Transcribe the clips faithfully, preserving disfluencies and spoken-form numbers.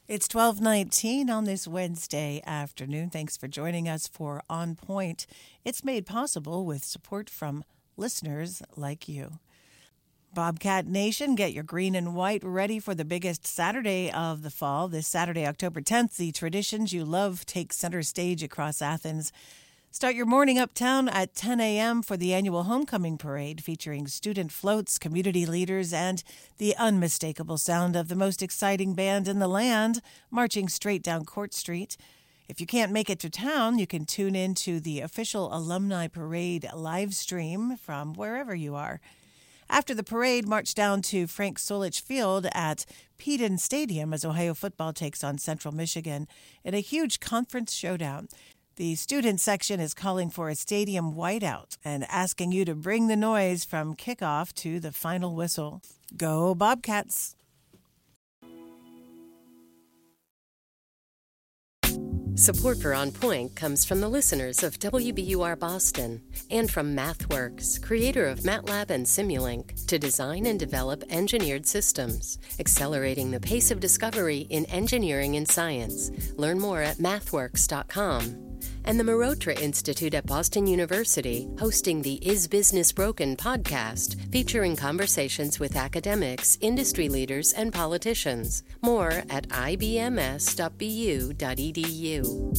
It's twelve nineteen on this Wednesday afternoon. Thanks for joining us for On Point. It's made possible with support from listeners like you. Bobcat Nation, get your green and white ready for the biggest Saturday of the fall. This Saturday, October tenth, the traditions you love take center stage across Athens. Start your morning uptown at ten a.m. for the annual homecoming parade featuring student floats, community leaders, and the unmistakable sound of the most exciting band in the land marching straight down Court Street. If you can't make it to town, you can tune in to the official Alumni Parade live stream from wherever you are. After the parade, march down to Frank Solich Field at Peden Stadium as Ohio football takes on Central Michigan in a huge conference showdown. The student section is calling for a stadium whiteout and asking you to bring the noise from kickoff to the final whistle. Go Bobcats! Support for On Point comes from the listeners of W B U R Boston and from MathWorks, creator of MATLAB and Simulink, to design and develop engineered systems, accelerating the pace of discovery in engineering and science. Learn more at mathworks dot com. And the Marotra Institute at Boston University, hosting the Is Business Broken podcast, featuring conversations with academics, industry leaders, and politicians. More at I B M S dot B U dot E D U.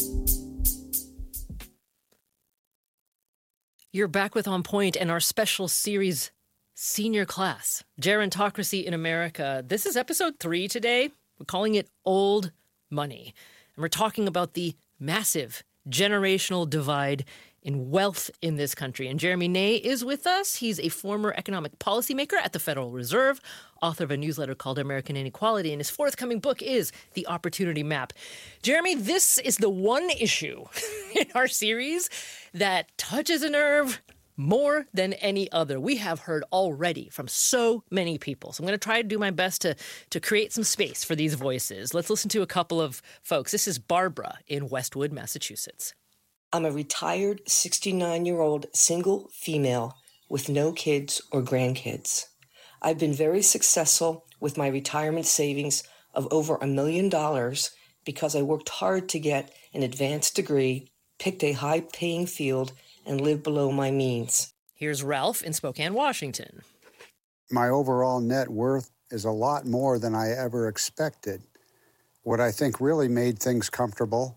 You're back with On Point and our special series, Senior Class, Gerontocracy in America. This is episode three today. We're calling it Old Money. And we're talking about the massive generational divide in wealth in this country. And Jeremy Ney is with us. He's a former economic policymaker at the Federal Reserve, author of a newsletter called American Inequality, and his forthcoming book is The Opportunity Map. Jeremy, this is the one issue in our series that touches a nerve more than any other. We have heard already from so many people. So I'm going to try to do my best to, to create some space for these voices. Let's listen to a couple of folks. This is Barbara in Westwood, Massachusetts. I'm a retired sixty-nine-year-old single female with no kids or grandkids. I've been very successful with my retirement savings of over a million dollars because I worked hard to get an advanced degree, picked a high-paying field, and live below my means. Here's Ralph in Spokane, Washington. My overall net worth is a lot more than I ever expected. What I think really made things comfortable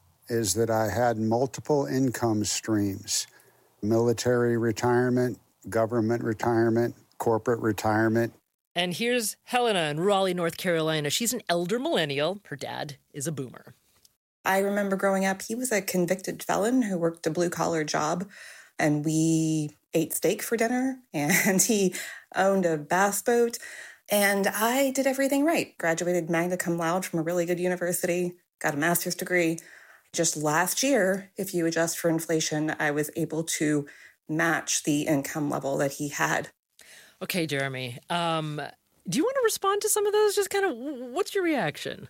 is that I had multiple income streams: military retirement, government retirement, corporate retirement. And here's Helena in Raleigh, North Carolina. She's an elder millennial. Her dad is a boomer. I remember growing up, he was a convicted felon who worked a blue-collar job, and we ate steak for dinner, and he owned a bass boat, and I did everything right. Graduated magna cum laude from a really good university, got a master's degree. Just last year, if you adjust for inflation, I was able to match the income level that he had. Okay, Jeremy, um, do you want to respond to some of those? Just kind of, what's your reaction?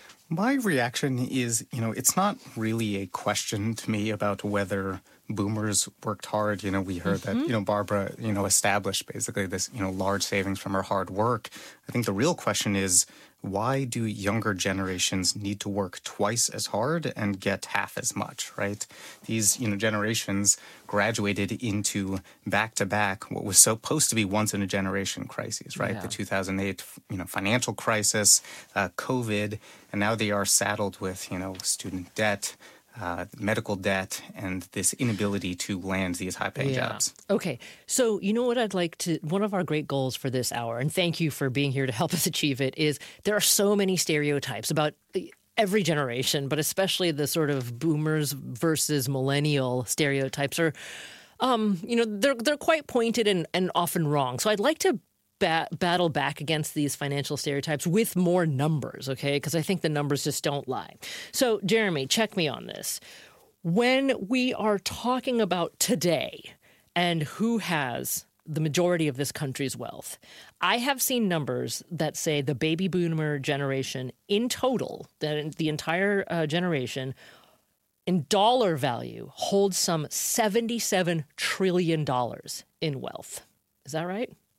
My reaction is, you know, it's not really a question to me about whether boomers worked hard. You know, we heard mm-hmm. that, you know, Barbara, you know, established basically this, you know, large savings from her hard work. I think the real question is, why do younger generations need to work twice as hard and get half as much, right? These, you know, generations graduated into back-to-back what was supposed to be once-in-a-generation crises, right? Yeah. The two thousand eight, you know, financial crisis, uh, COVID, and now they are saddled with, you know, student debt, Uh, medical debt, and this inability to land these high-paying yeah. jobs. Okay, so you know what I'd like to, one of our great goals for this hour, and thank you for being here to help us achieve it, is there are so many stereotypes about every generation, but especially the sort of boomers versus millennial stereotypes are, um, you know, they're they're quite pointed and, and often wrong. So I'd like to Bat- battle back against these financial stereotypes with more numbers, okay? Because I think the numbers just don't lie. So, Jeremy, check me on this. When we are talking about today and who has the majority of this country's wealth, I have seen numbers that say the baby boomer generation in total, that the entire uh, generation, in dollar value, holds some seventy-seven trillion dollars in wealth. Is that right?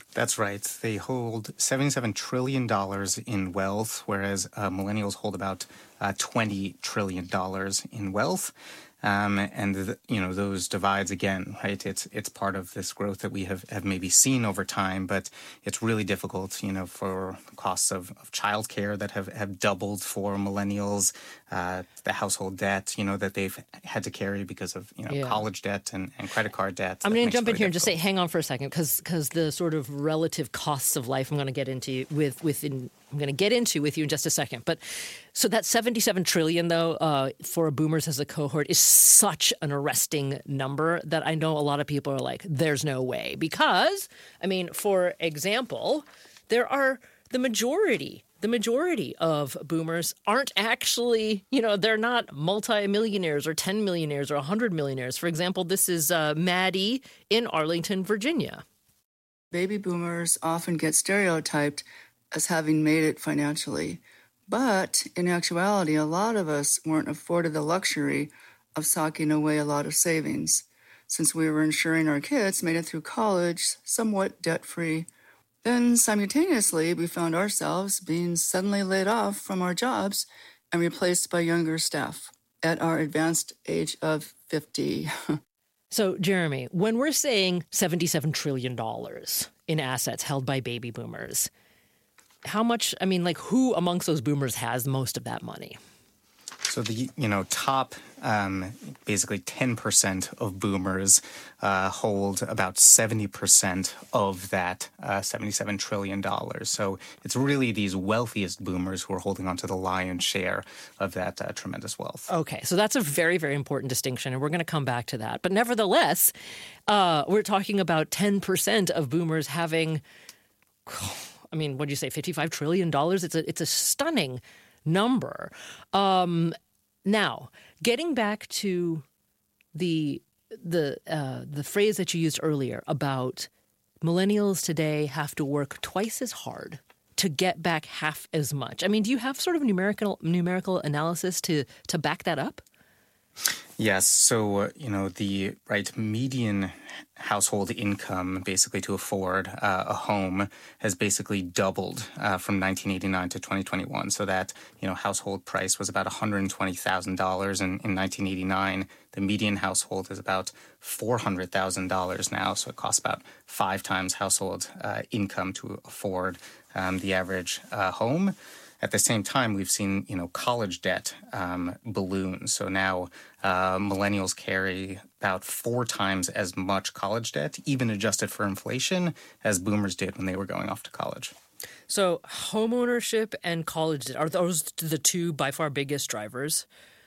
That's right. They hold seventy-seven trillion dollars in wealth, whereas uh, millennials hold about uh, twenty trillion dollars in wealth. Um, and, the, you know, those divides, again, right, it's it's part of this growth that we have, have maybe seen over time, but it's really difficult, you know, for costs of, of childcare that have, have doubled for millennials, uh, the household debt, you know, that they've had to carry because of, you know, yeah. college debt and, and credit card debt. I'm going to jump in here and just say, hang on for a second, because because the sort of relative costs of life I'm going to get into with within I'm going to get into with you in just a second. But so that seventy-seven trillion dollars, though, uh, for boomers as a cohort is such an arresting number that I know a lot of people are like, there's no way. Because, I mean, for example, there are the majority, the majority of boomers aren't actually, you know, they're not multimillionaires or ten millionaires or one hundred millionaires. For example, this is uh, Maddie in Arlington, Virginia. Baby boomers often get stereotyped as having made it financially. But in actuality, a lot of us weren't afforded the luxury of socking away a lot of savings, since we were ensuring our kids made it through college somewhat debt-free. Then simultaneously, we found ourselves being suddenly laid off from our jobs and replaced by younger staff at our advanced age of fifty. So, Jeremy, when we're saying seventy-seven trillion dollars in assets held by baby boomers, how much, I mean, like, who amongst those boomers has most of that money? So the, you know, top um, basically ten percent of boomers uh, hold about seventy percent of that uh, seventy-seven trillion dollars. So it's really these wealthiest boomers who are holding on to the lion's share of that uh, tremendous wealth. Okay, so that's a very, very important distinction, and we're going to come back to that. But nevertheless, uh, we're talking about ten percent of boomers having, I mean, what do you say, fifty-five trillion dollars? It's a, it's a stunning number. Um, now, getting back to the the uh, the phrase that you used earlier about millennials today have to work twice as hard to get back half as much. I mean, do you have sort of numerical numerical analysis to to back that up? Yes. So, uh, you know, the right median household income basically to afford uh, a home has basically doubled uh, from nineteen eighty-nine to twenty twenty-one. So that, you know, household price was about one hundred twenty thousand dollars in, in nineteen eighty-nine. The median household is about four hundred thousand dollars now. So it costs about five times household uh, income to afford um, the average uh, home. At the same time, we've seen, you know, college debt um, balloon. So now uh, millennials carry about four times as much college debt, even adjusted for inflation, as boomers did when they were going off to college. So homeownership and college debt, are those the two by far biggest drivers?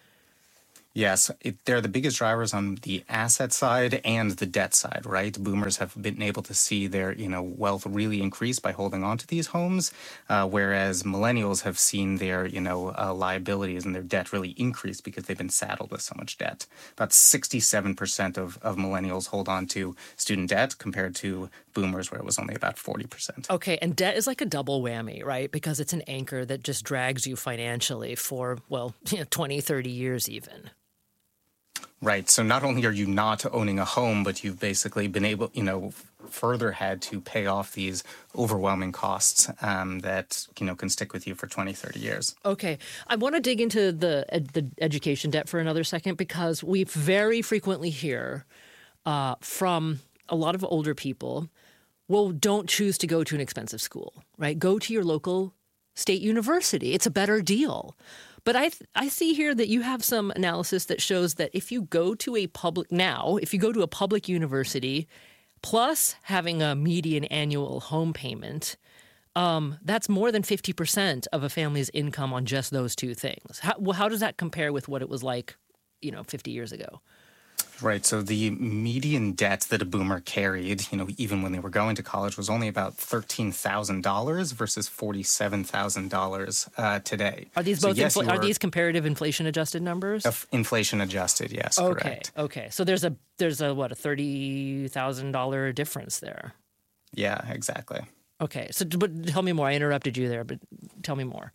Yes, it, they're the biggest drivers on the asset side and the debt side, right? Boomers have been able to see their, you know, wealth really increase by holding on to these homes, uh, whereas millennials have seen their, you know, uh, liabilities and their debt really increase because they've been saddled with so much debt. About sixty-seven percent of, of millennials hold on to student debt compared to boomers, where it was only about forty percent. Okay, and debt is like a double whammy, right? Because it's an anchor that just drags you financially for, well, you know, twenty, thirty years even. Right. So not only are you not owning a home, but you've basically been able, you know, further had to pay off these overwhelming costs um, that, you know, can stick with you for twenty, thirty years. Okay. I want to dig into the ed- the education debt for another second, because we very frequently hear uh, from a lot of older people, well, don't choose to go to an expensive school, right? Go to your local state university. It's a better deal. But I th- I see here that you have some analysis that shows that if you go to a public now, if you go to a public university, plus having a median annual home payment, um, that's more than fifty percent of a family's income on just those two things. How, well, how does that compare with what it was like, you know, fifty years ago? Right. So the median debt that a boomer carried, you know, even when they were going to college, was only about thirteen thousand dollars versus forty-seven thousand dollars uh, today. Are these so both yes, infl- are are these comparative inflation adjusted numbers? Uh, inflation adjusted, yes, okay. correct. Okay. So there's a there's a what a thirty thousand dollar difference there. Yeah, exactly. Okay. So, but tell me more. I interrupted you there, but tell me more.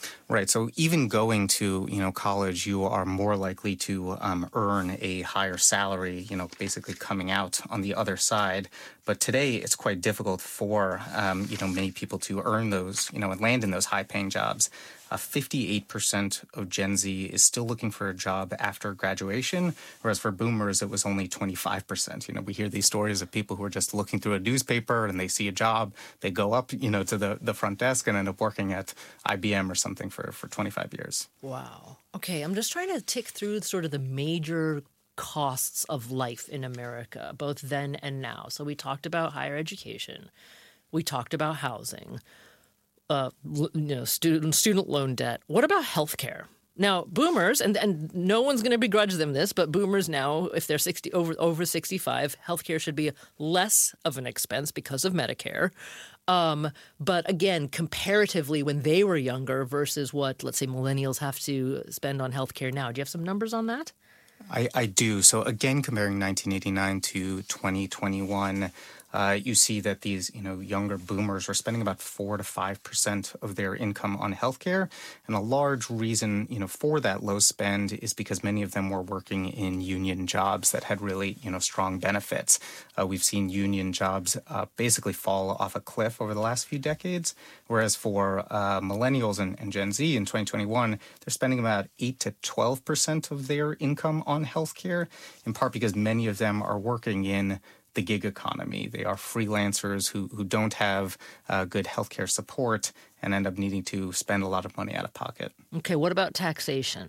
Right. So even going to, you know, college, you are more likely to um, earn a higher salary, you know, basically coming out on the other side. But today it's quite difficult for, um, you know, many people to earn those, you know, and land in those high paying jobs. Uh, fifty-eight percent of Gen Z is still looking for a job after graduation, whereas for boomers, it was only twenty-five percent. You know, we hear these stories of people who are just looking through a newspaper and they see a job, they go up, you know, to the, the front desk and end up working at I B M or something for, for twenty-five years. Wow. Okay, I'm just trying to tick through sort of the major costs of life in America, both then and now. So we talked about higher education. We talked about housing. Uh, you know, student student loan debt. What about healthcare? Now, boomers, and, and no one's going to begrudge them this, but boomers now, if they're sixty over over sixty-five, healthcare should be less of an expense because of Medicare. Um, but again, comparatively, when they were younger versus what, let's say, millennials have to spend on healthcare now. Do you have some numbers on that? I, I do. So again, comparing nineteen eighty-nine to twenty twenty-one, uh, you see that these, you know, younger boomers are spending about four to five percent of their income on healthcare, and a large reason, you know, for that low spend is because many of them were working in union jobs that had really, you know, strong benefits. Uh, we've seen union jobs uh, basically fall off a cliff over the last few decades, whereas for uh, millennials and, and Gen Z in twenty twenty-one, they're spending about eight to twelve percent of their income on healthcare, in part because many of them are working in the gig economy. They are freelancers who, who don't have uh, good healthcare support and end up needing to spend a lot of money out of pocket. Okay, what about taxation?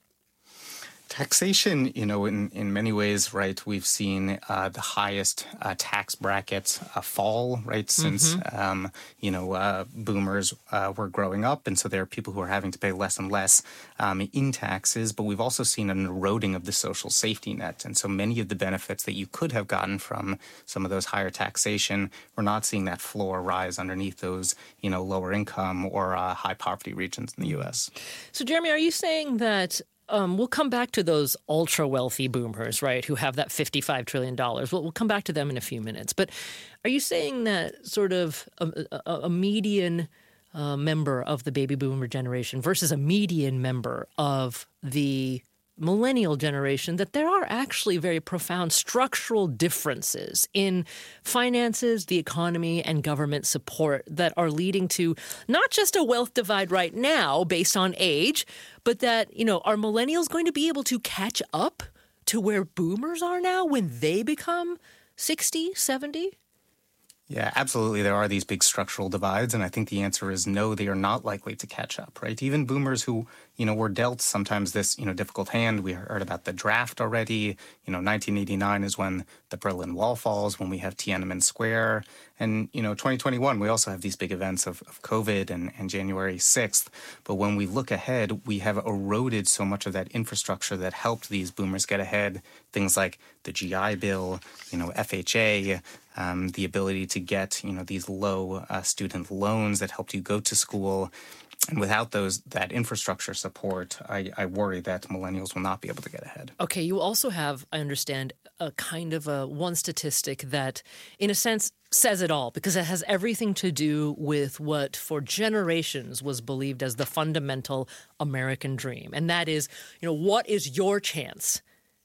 Taxation, you know, in, in many ways, right, we've seen uh, the highest uh, tax brackets uh, fall, right, since, mm-hmm. um, you know, uh, boomers uh, were growing up. And so there are people who are having to pay less and less um, in taxes. But we've also seen an eroding of the social safety net. And so many of the benefits that you could have gotten from some of those higher taxation, we're not seeing that floor rise underneath those, you know, lower income or uh, high poverty regions in the U S. So, Jeremy, are you saying that Um, we'll come back to those ultra-wealthy boomers, right, who have that fifty-five trillion dollars. We'll, we'll come back to them in a few minutes. But are you saying that sort of a, a, a median uh, member of the baby boomer generation versus a median member of the millennial generation, that there are actually very profound structural differences in finances, the economy, and government support that are leading to not just a wealth divide right now based on age, but that, you know, are millennials going to be able to catch up to where boomers are now when they become sixty, seventy? Yeah, absolutely. There are these big structural divides, and I think the answer is no, they are not likely to catch up, right? Even boomers who, you know, were dealt sometimes this, you know, difficult hand. We heard about the draft already. You know, nineteen eighty-nine is when the Berlin Wall falls, when we have Tiananmen Square. And, you know, twenty twenty-one, we also have these big events of, of COVID and, and January sixth. But when we look ahead, we have eroded so much of that infrastructure that helped these boomers get ahead. Things like the G I Bill, you know, F H A, um, the ability to get, you know, these low uh, student loans that helped you go to school. And without those that infrastructure support, I, I worry that millennials will not be able to get ahead. Okay, you also have, I understand, a kind of a one statistic that, in a sense, says it all, because it has everything to do with what for generations was believed as the fundamental American dream. And that is, you know, what is your chance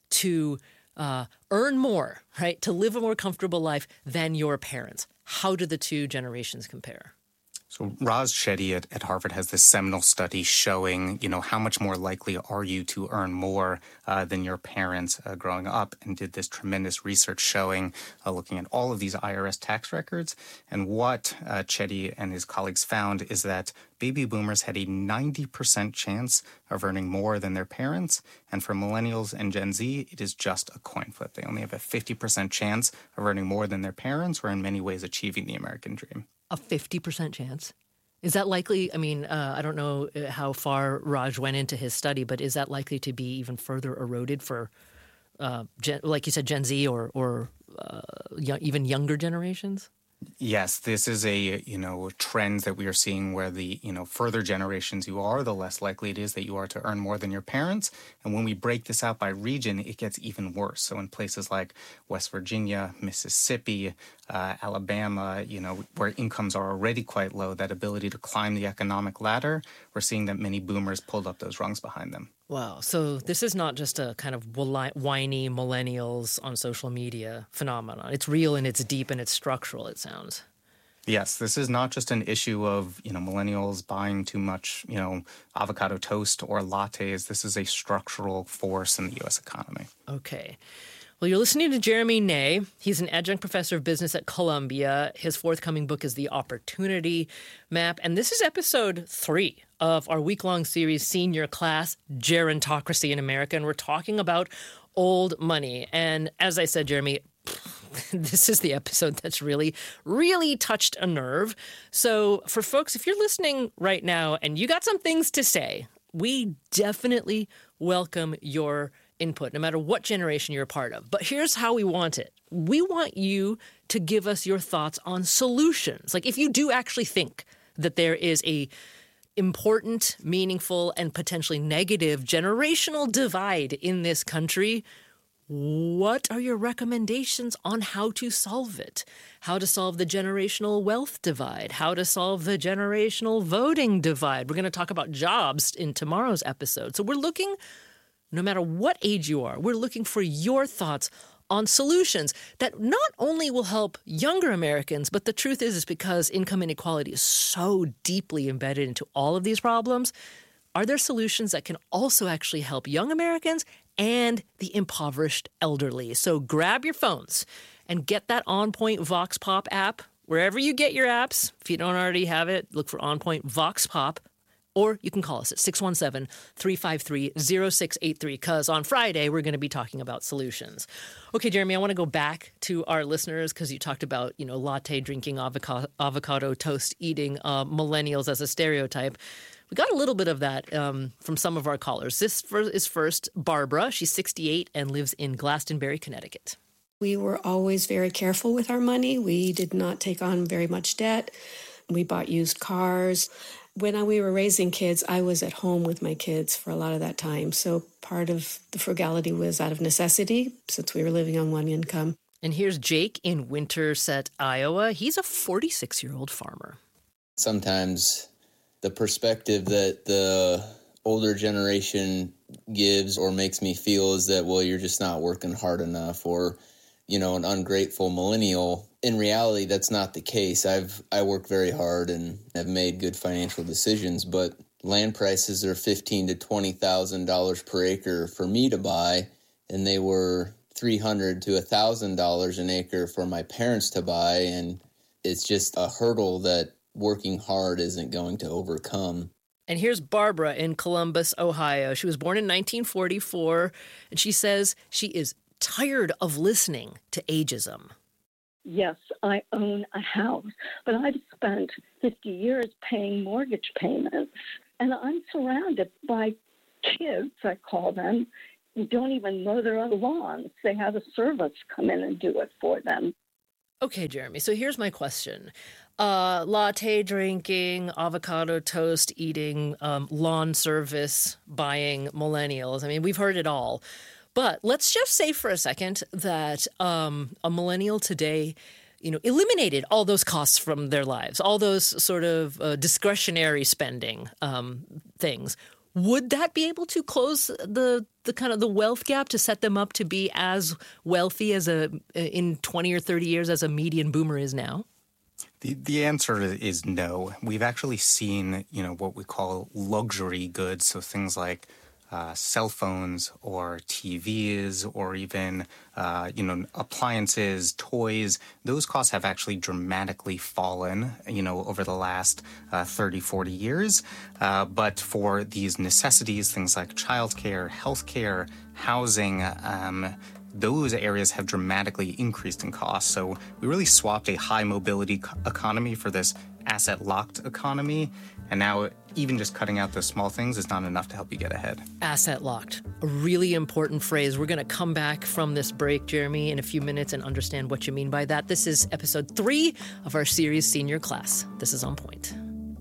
to uh, earn more, right, to live a more comfortable life than your parents? How do the two generations compare? So Raz Chetty at, at Harvard has this seminal study showing, you know, how much more likely are you to earn more uh, than your parents uh, growing up, and did this tremendous research showing, uh, looking at all of these I R S tax records. And what uh, Chetty and his colleagues found is that baby boomers had a ninety percent chance of earning more than their parents. And for millennials and Gen Z, it is just a coin flip. They only have a fifty percent chance of earning more than their parents, or in many ways achieving the American dream. A fifty percent chance? Is that likely? I mean, uh, I don't know how far Raj went into his study, but is that likely to be even further eroded for, uh, gen, like you said, Gen Z or, or uh, young, even younger generations? Yes, this is a, you know, trend that we are seeing where the, you know, further generations you are, the less likely it is that you are to earn more than your parents. And when we break this out by region, it gets even worse. So in places like West Virginia, Mississippi, uh, Alabama, you know, where incomes are already quite low, that ability to climb the economic ladder, we're seeing that many boomers pulled up those rungs behind them. Wow. So this is not just a kind of whiny millennials on social media phenomenon. It's real and it's deep and it's structural, it sounds. Yes, this is not just an issue of, you know, millennials buying too much, you know, avocado toast or lattes. This is a structural force in the U S economy. Okay. Well, you're listening to Jeremy Ney. He's an adjunct professor of business at Columbia. His forthcoming book is The Opportunity Map. And this is episode three of our week-long series, Senior Class, Gerontocracy in America. And we're talking about old money. And as I said, Jeremy, this is the episode that's really, really touched a nerve. So for folks, if you're listening right now and you got some things to say, we definitely welcome your input, no matter what generation you're a part of. But here's how we want it. We want you to give us your thoughts on solutions. Like if you do actually think that there is a important, meaningful, and potentially negative generational divide in this country, what are your recommendations on how to solve it? How to solve the generational wealth divide? How to solve the generational voting divide? We're going to talk about jobs in tomorrow's episode. So we're looking, no matter what age you are, we're looking for your thoughts on solutions that not only will help younger Americans, but the truth is, is because income inequality is so deeply embedded into all of these problems, are there solutions that can also actually help young Americans and the impoverished elderly? So grab your phones and get that On Point Vox Pop app wherever you get your apps. If you don't already have it, look for On Point Vox Pop. Or you can call us at six one seven, three five three, zero six eight three, because on Friday, we're going to be talking about solutions. Okay, Jeremy, I want to go back to our listeners because you talked about, you know, latte drinking, avocado, avocado toast eating uh, millennials as a stereotype. We got a little bit of that um, from some of our callers. This is first Barbara. She's sixty-eight and lives in Glastonbury, Connecticut. We were always very careful with our money. We did not take on very much debt. We bought used cars. When we were raising kids, I was at home with my kids for a lot of that time. So part of the frugality was out of necessity since we were living on one income. And here's Jake in Winterset, Iowa. He's a forty-six-year-old farmer. Sometimes the perspective that the older generation gives or makes me feel is that, well, you're just not working hard enough, or, you know, an ungrateful millennial. In reality, that's not the case. I've I work very hard and have made good financial decisions, but land prices are fifteen to twenty thousand dollars per acre for me to buy, and they were three hundred to a thousand dollars an acre for my parents to buy, and it's just a hurdle that working hard isn't going to overcome. And here's Barbara in Columbus, Ohio. She was born in nineteen forty-four, and she says she is tired of listening to ageism. Yes, I own a house, but I've spent fifty years paying mortgage payments, and I'm surrounded by kids, I call them, who don't even mow their own lawns. They have a service come in and do it for them. Okay, Jeremy, so here's my question. Uh, latte drinking, avocado toast eating, um, lawn service buying millennials. I mean, we've heard it all. But let's just say for a second that um, a millennial today, you know, eliminated all those costs from their lives, all those sort of uh, discretionary spending um, things. Would that be able to close the the kind of the wealth gap to set them up to be as wealthy as a in twenty or thirty years as a median boomer is now? The the answer is no. We've actually seen, you know, what we call luxury goods, so things like Uh, cell phones or T Vs or even, uh, you know, appliances, toys. Those costs have actually dramatically fallen, you know, over the last uh, thirty, forty years. Uh, but for these necessities, things like childcare, healthcare, housing, um, those areas have dramatically increased in cost. So we really swapped a high mobility co- economy for this asset locked economy. And now even just cutting out the small things is not enough to help you get ahead. Asset locked, a really important phrase. We're going to come back from this break, Jeremy, in a few minutes and understand what you mean by that. This is episode three of our series Senior Class. This is On Point.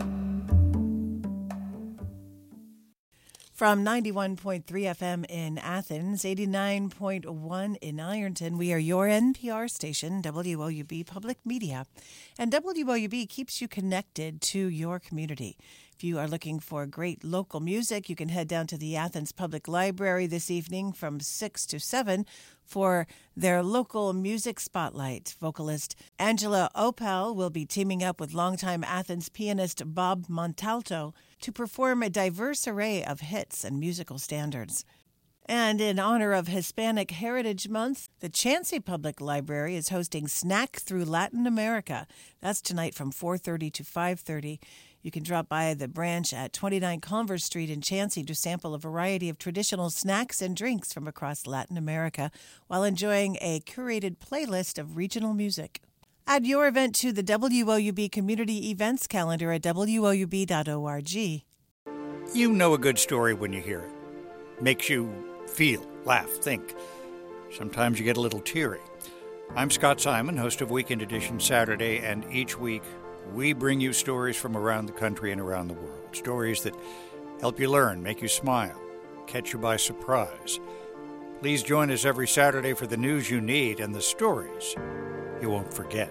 From ninety-one point three F M in Athens, eighty-nine point one in Ironton, we are your N P R station, W O U B Public Media. And W O U B keeps you connected to your community. If you are looking for great local music, you can head down to the Athens Public Library this evening from six to seven for their local music spotlight. Vocalist Angela Opal will be teaming up with longtime Athens pianist Bob Montalto to perform a diverse array of hits and musical standards. And in honor of Hispanic Heritage Month, the Chancey Public Library is hosting Snack Through Latin America. That's tonight from four thirty to five thirty. You can drop by the branch at twenty-nine Converse Street in Chancey to sample a variety of traditional snacks and drinks from across Latin America while enjoying a curated playlist of regional music. Add your event to the W O U B Community Events calendar at W O U B dot org. You know a good story when you hear it. Makes you feel, laugh, think. Sometimes you get a little teary. I'm Scott Simon, host of Weekend Edition Saturday, and each week we bring you stories from around the country and around the world. Stories that help you learn, make you smile, catch you by surprise. Please join us every Saturday for the news you need and the stories you won't forget.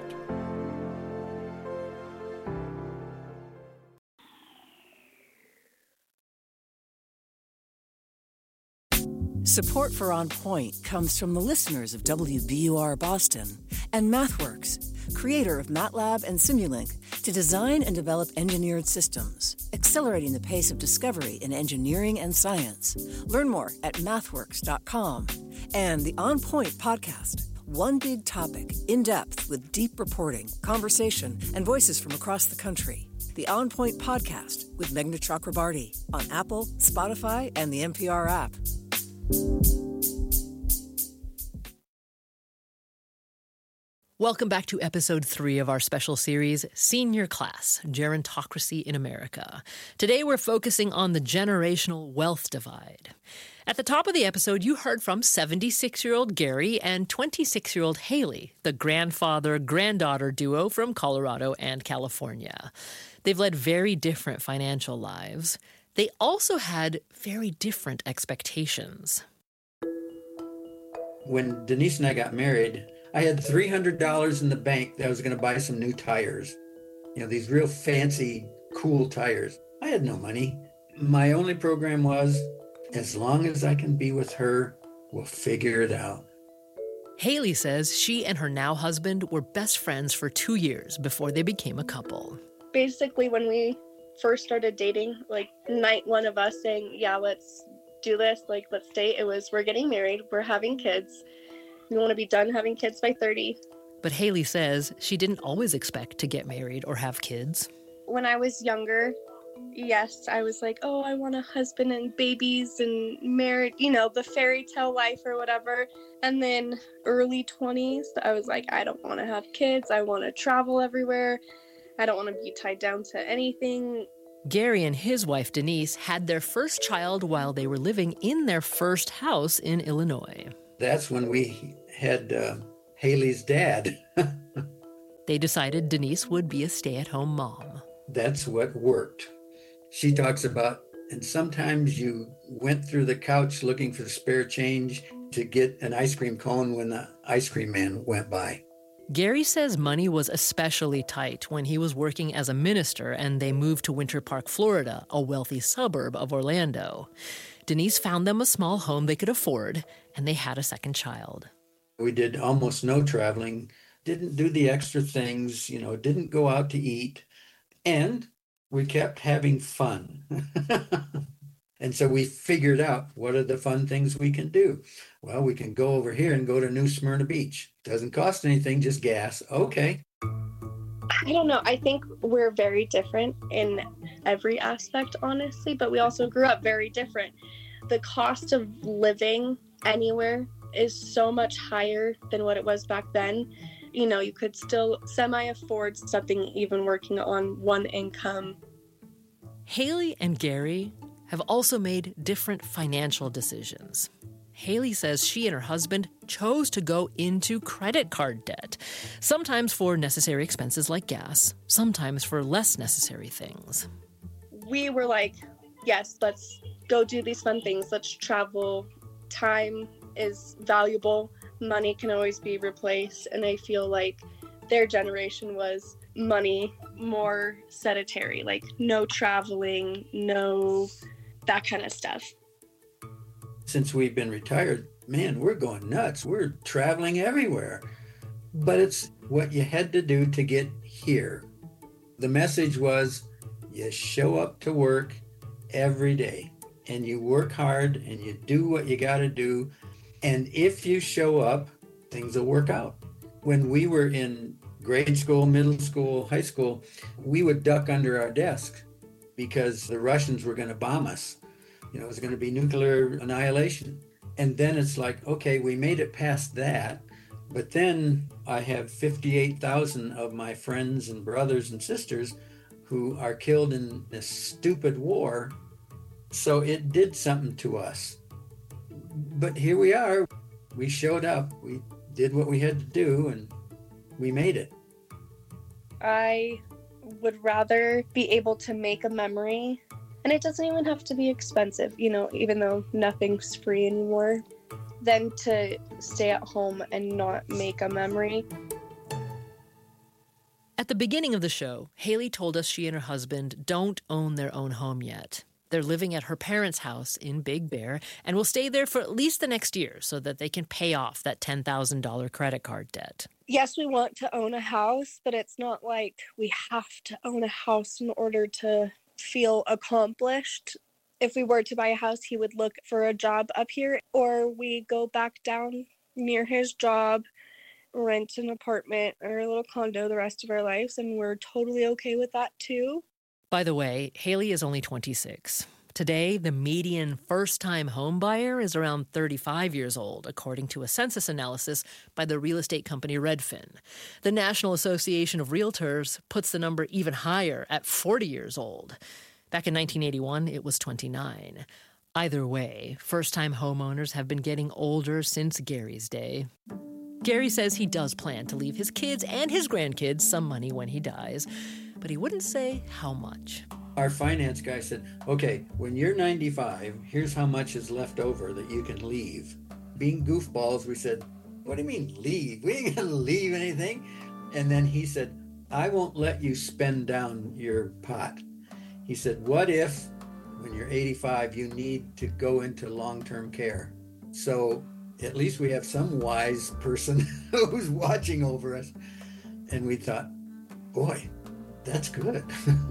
Support for On Point comes from the listeners of W B U R Boston and MathWorks, creator of MATLAB and Simulink, to design and develop engineered systems, accelerating the pace of discovery in engineering and science. Learn more at mathworks dot com. And the On Point podcast, one big topic, in-depth with deep reporting, conversation, and voices from across the country. The On Point podcast with Meghna Chakrabarty on Apple, Spotify, and the N P R app. Welcome back to episode three of our special series, Senior Class, Gerontocracy in America. Today we're focusing on the generational wealth divide. At the top of the episode, you heard from seventy-six-year-old Gary and twenty-six-year-old Haley, the grandfather-granddaughter duo from Colorado and California. They've led very different financial lives. They also had very different expectations. When Denise and I got married, I had three hundred dollars in the bank that I was going to buy some new tires. You know, these real fancy, cool tires. I had no money. My only program was, as long as I can be with her, we'll figure it out. Haley says she and her now husband were best friends for two years before they became a couple. Basically, when we first started dating, like night one of us saying, yeah, let's do this, like let's date, it was, we're getting married, we're having kids, we want to be done having kids by thirty. But Haley says she didn't always expect to get married or have kids. When I was younger, yes, I was like, oh, I want a husband and babies and married, you know, the fairy tale life or whatever. And then early twenties, I was like, I don't want to have kids, I want to travel everywhere, I don't want to be tied down to anything. Gary and his wife, Denise, had their first child while they were living in their first house in Illinois. That's when we had uh, Haley's dad. They decided Denise would be a stay-at-home mom. That's what worked. She talks about, and sometimes you went through the couch looking for the spare change to get an ice cream cone when the ice cream man went by. Gary says money was especially tight when he was working as a minister and they moved to Winter Park, Florida, a wealthy suburb of Orlando. Denise found them a small home they could afford, and they had a second child. We did almost no traveling, didn't do the extra things, you know, didn't go out to eat, and we kept having fun. And so we figured out, what are the fun things we can do? Well, we can go over here and go to New Smyrna Beach. Doesn't cost anything, just gas. Okay. I don't know. I think we're very different in every aspect, honestly, but we also grew up very different. The cost of living anywhere is so much higher than what it was back then. You know, you could still semi-afford something even working on one income. Haley and Gary have also made different financial decisions. Haley says she and her husband chose to go into credit card debt, sometimes for necessary expenses like gas, sometimes for less necessary things. We were like, yes, let's go do these fun things. Let's travel. Time is valuable. Money can always be replaced. And I feel like their generation was money more sedentary, like no traveling, no that kind of stuff. Since we've been retired, man, we're going nuts. We're traveling everywhere. But it's what you had to do to get here. The message was you show up to work every day and you work hard and you do what you got to do. And if you show up, things will work out. When we were in grade school, middle school, high school, we would duck under our desk because the Russians were going to bomb us. You know, it was going to be nuclear annihilation. And then it's like, okay, we made it past that. But then I have fifty-eight thousand of my friends and brothers and sisters who are killed in this stupid war. So it did something to us. But here we are. We showed up. We did what we had to do, and we made it. I would rather be able to make a memory. And it doesn't even have to be expensive, you know, even though nothing's free anymore, than to stay at home and not make a memory. At the beginning of the show, Haley told us she and her husband don't own their own home yet. They're living at her parents' house in Big Bear and will stay there for at least the next year so that they can pay off that ten thousand dollars credit card debt. Yes, we want to own a house, but it's not like we have to own a house in order to feel accomplished. If we were to buy a house, he would look for a job up here, or we go back down near his job, rent an apartment or a little condo the rest of our lives, and we're totally okay with that too. By the way, Haley is only twenty-six. Today, the median first-time home buyer is around thirty-five years old, according to a census analysis by the real estate company Redfin. The National Association of Realtors puts the number even higher at forty years old. Back in nineteen eighty-one, it was twenty-nine. Either way, first-time homeowners have been getting older since Gary's day. Gary says he does plan to leave his kids and his grandkids some money when he dies, but he wouldn't say how much. Our finance guy said, okay, when you're ninety-five, here's how much is left over that you can leave. Being goofballs, we said, what do you mean leave? We ain't gonna leave anything. And then he said, I won't let you spend down your pot. He said, what if when you're eighty-five, you need to go into long-term care? So at least we have some wise person who's watching over us. And we thought, boy, that's good.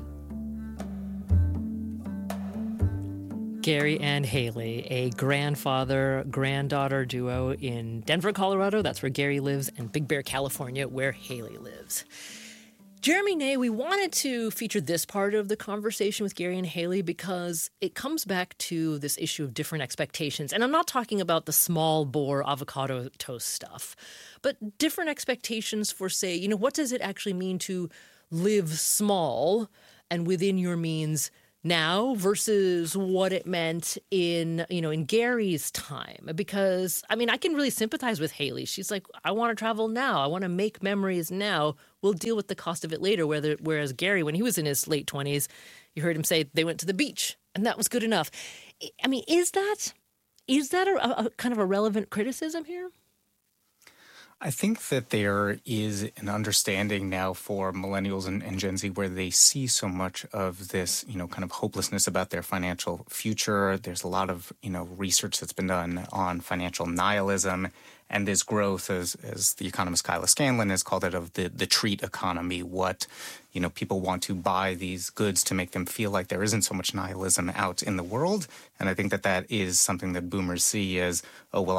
Gary and Haley, a grandfather-granddaughter duo in Denver, Colorado. That's where Gary lives, and Big Bear, California, where Haley lives. Jeremy Ney, we wanted to feature this part of the conversation with Gary and Haley because it comes back to this issue of different expectations. And I'm not talking about the small bore avocado toast stuff, but different expectations for, say, you know, what does it actually mean to live small and within your means now versus what it meant in, you know, in Gary's time. Because, I mean, I can really sympathize with Haley. She's like, I want to travel now. I want to make memories now. We'll deal with the cost of it later. Whether, whereas Gary, when he was in his late twenties, you heard him say they went to the beach and that was good enough. I mean, is that, is that a, a kind of a relevant criticism here? I think that there is an understanding now for millennials and, and Gen Z where they see so much of this, you know, kind of hopelessness about their financial future. There's a lot of, you know, research that's been done on financial nihilism and this growth, as as the economist Kyla Scanlon has called it, of the, the treat economy, what, you know, people want to buy these goods to make them feel like there isn't so much nihilism out in the world. And I think that that is something that boomers see as, oh, well,